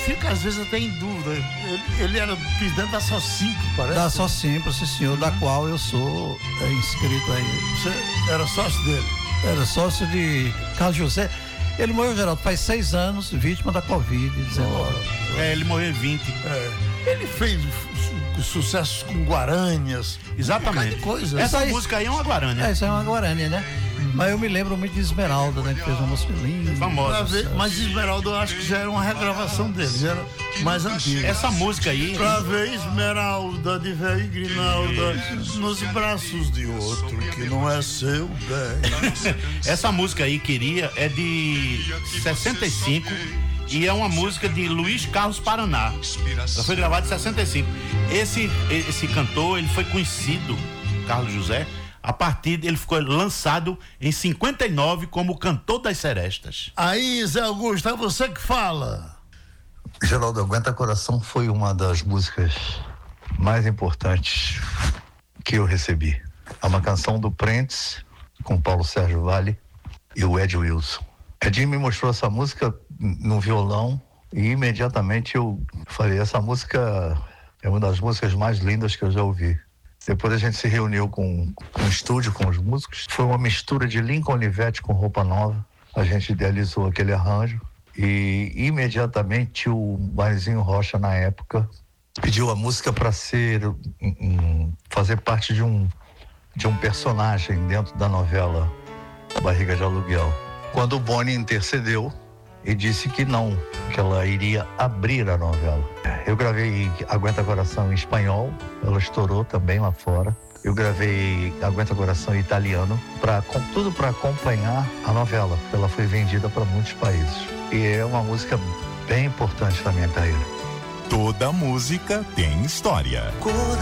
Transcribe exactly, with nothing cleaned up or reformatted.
fico às vezes até em dúvida. Ele, ele era presidente da Só Cinco, parece? Da Só Cinco, sim senhor, uhum. Da qual eu sou é, inscrito aí. Você era sócio dele? Era sócio de Carlos José. Ele morreu, Geraldo, faz seis anos, vítima da covid dezenove. Oh, é, ele morreu em vinte. É. Ele fez su sucessos com Guaranias. Exatamente. Um coisa. Essa aí, música aí é uma Guarânia. É, isso é uma Guarânia, né? Hum. Mas eu me lembro muito de Esmeralda, né? Que fez uma música linda. Famosa. Mas Esmeralda eu acho que já era uma regravação dele, já era mais antiga. Essa música aí. Pra ver Esmeralda de véia e grinalda nos braços de outro que não é seu bem. Essa música aí, Queria, é de sessenta e cinco e é uma música de Luiz Carlos Paraná. Ela foi gravada em sessenta e cinco. Esse, esse cantor, ele foi conhecido, Carlos José, a partir ele ficou lançado em cinquenta e nove como Cantor das Serestas. Aí, Zé Augusto, é você que fala. Geraldo, Aguenta Coração foi uma das músicas mais importantes que eu recebi. É uma canção do Prentice com Paulo Sérgio Vale e o Ed Wilson. Edinho me mostrou essa música no violão e imediatamente eu falei, essa música é uma das músicas mais lindas que eu já ouvi. Depois a gente se reuniu com, com o estúdio, com os músicos. Foi uma mistura de Lincoln Olivetti com Roupa Nova. A gente idealizou aquele arranjo e imediatamente o Marizinho Rocha, na época, pediu a música para ser um, um, fazer parte de um de um personagem dentro da novela Barriga de Aluguel. Quando o Boni intercedeu e disse que não, que ela iria abrir a novela. Eu gravei Aguenta Coração em espanhol, ela estourou também lá fora. Eu gravei Aguenta Coração em italiano, pra, com, tudo para acompanhar a novela, porque ela foi vendida para muitos países. E é uma música bem importante na minha carreira. Toda música tem história.